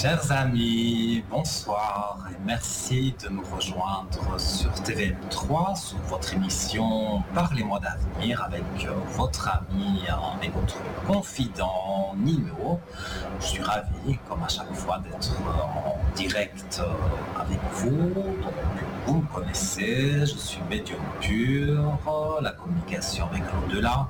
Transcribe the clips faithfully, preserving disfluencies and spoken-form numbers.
Chers amis, bonsoir et merci de nous rejoindre sur T V M trois sur votre émission Parlez-moi d'avenir avec votre ami et votre confident Nino. Je suis ravi, comme à chaque fois, d'être en direct avec vous. Donc, vous me connaissez, je suis médium pur, la communication avec l'au-delà,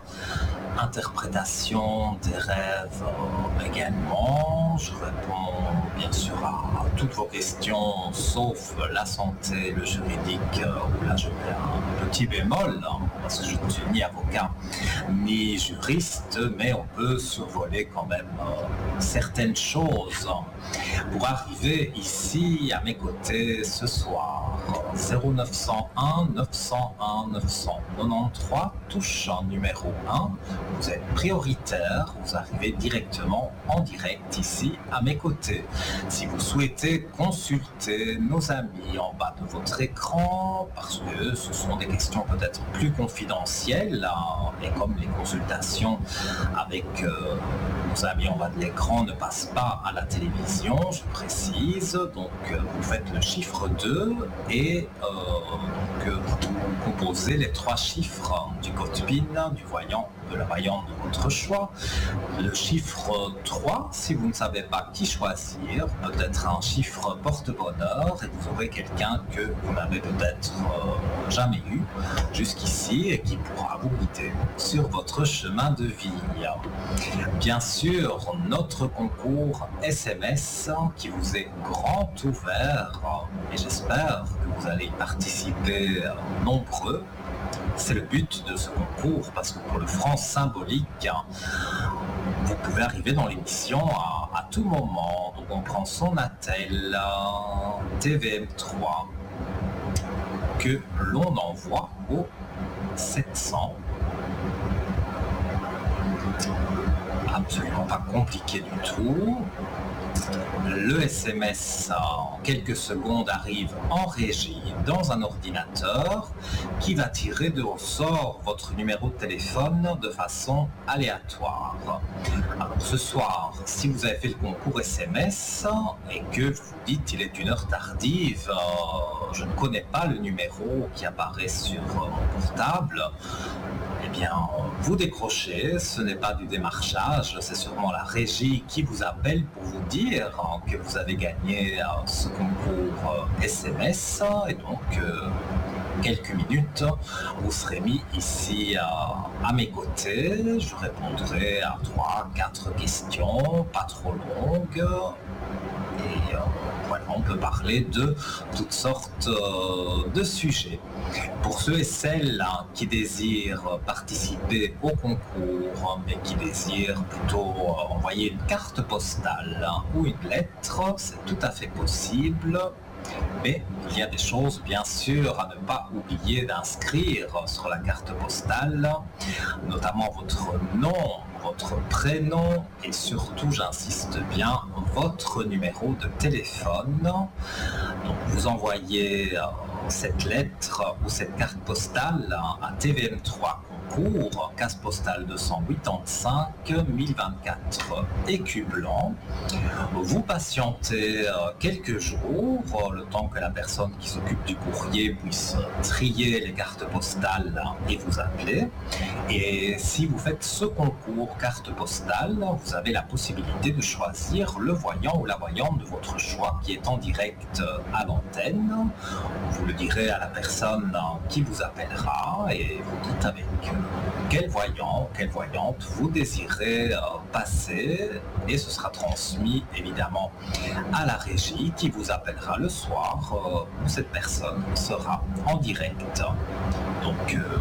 interprétation des rêves également. Je réponds bien sûr à toutes vos questions, sauf la santé, le juridique, où là je mets un petit bémol, hein, parce que je ne suis ni avocat ni juriste, mais on peut survoler quand même euh, certaines choses pour arriver ici à mes côtés ce soir. zéro neuf cent un neuf cent un neuf cent quatre-vingt-treize, touche numéro un. Vous êtes prioritaire, vous arrivez directement en direct ici à mes côtés. Si vous souhaitez consulter nos amis en bas de votre écran, parce que ce sont des questions peut-être plus confidentielles, hein, et comme les consultations avec euh, nos amis en bas de l'écran ne passent pas à la télévision, je précise, donc euh, vous faites le chiffre deux et euh, donc, euh, vous composez les trois chiffres du code P I N, du voyant, de la voyante de votre choix. Le chiffre trois, si vous ne savez pas qui choisir, peut-être un chiffre porte-bonheur et vous aurez quelqu'un que vous n'avez peut-être euh, jamais eu jusqu'ici et qui pourra vous guider sur votre chemin de vie. Bien sûr, notre concours S M S qui vous est grand ouvert et j'espère que vous allez y participer nombreux. C'est le but de ce concours parce que pour le franc symbolique, vous pouvez arriver dans l'émission à, à tout moment. Donc on prend son attel T V M trois que l'on envoie au sept cents. Absolument pas compliqué du tout. Le S M S en quelques secondes arrive en régie dans un ordinateur qui va tirer de au sort votre numéro de téléphone de façon aléatoire. Alors ce soir, si vous avez fait le concours S M S et que vous vous dites il est une heure tardive, euh, je ne connais pas le numéro qui apparaît sur euh, mon portable, eh bien vous décrochez, ce n'est pas du démarchage, c'est sûrement la régie qui vous appelle pour vous dire que vous avez gagné ce concours S M S et donc euh, quelques minutes vous serez mis ici à, à mes côtés. Je répondrai à trois quatre questions pas trop longues et euh, voilà, on peut parler de toutes sortes euh, de sujets. Pour ceux et celles hein, qui désirent participer au concours, mais qui désirent plutôt euh, envoyer une carte postale hein, ou une lettre, c'est tout à fait possible. Mais il y a des choses bien sûr à ne pas oublier d'inscrire sur la carte postale, notamment votre nom, votre prénom et surtout, j'insiste bien, votre numéro de téléphone. Donc vous envoyez euh, cette lettre ou cette carte postale à T V M trois concours, case postale deux cent quatre-vingt-quinze mille vingt-quatre écus blanc. Vous patientez euh, quelques jours, euh, le temps que la personne qui s'occupe du courrier puisse trier les cartes postales et vous appeler. Et si vous faites ce concours carte postale, vous avez la possibilité de choisir le voyant ou la voyante de votre choix qui est en direct à l'antenne. Vous le direz à la personne qui vous appellera et vous dites avec quel voyant, quelle voyante vous désirez passer et ce sera transmis évidemment à la régie qui vous appellera le soir où cette personne sera en direct. Donc euh,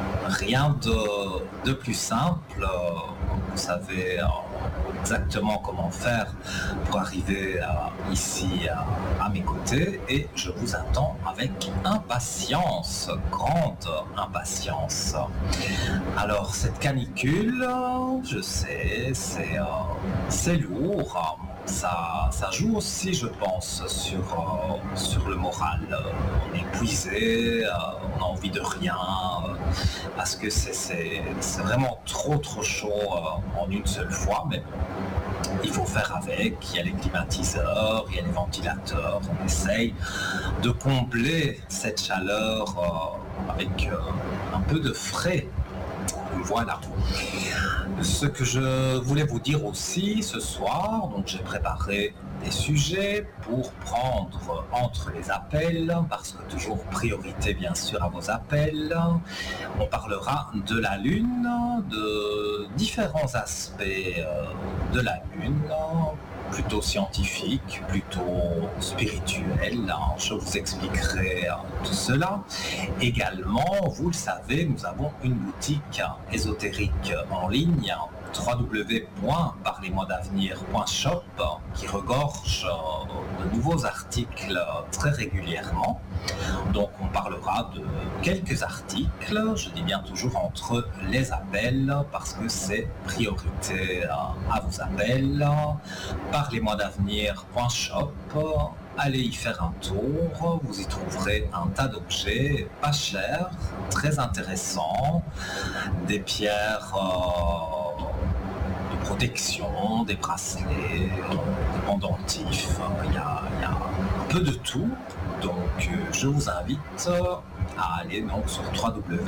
rien de, de plus simple, vous savez exactement comment faire pour arriver euh, ici à, à mes côtés et je vous attends avec impatience, grande impatience. Alors cette canicule, je sais, c'est euh, c'est lourd. Ça, ça joue aussi, je pense, sur, euh, sur le moral. On est épuisé, euh, on a envie de rien, euh, parce que c'est, c'est, c'est vraiment trop trop chaud euh, en une seule fois, mais il faut faut faire avec. Il y a les climatiseurs, il y a les ventilateurs. On essaye de combler cette chaleur euh, avec euh, un peu de frais. Voilà. Ce que je voulais vous dire aussi ce soir, donc j'ai préparé des sujets pour prendre entre les appels, parce que toujours priorité bien sûr à vos appels. On parlera de la Lune, de différents aspects de la Lune, plutôt scientifique, plutôt spirituel. Je vous expliquerai tout cela. Également, vous le savez, nous avons une boutique ésotérique en ligne, w w w point parlez moi d'avenir point shop, qui regorge de nouveaux articles très régulièrement. Donc on parlera de quelques articles, je dis bien toujours entre les appels, parce que c'est priorité à vos appels. parlez moi d'avenir point shop, allez y faire un tour, vous y trouverez un tas d'objets pas chers, très intéressants, des pierres euh, de protection, des bracelets, des pendentifs, il y a, il y a un peu de tout. Donc je vous invite à aller donc sur w w w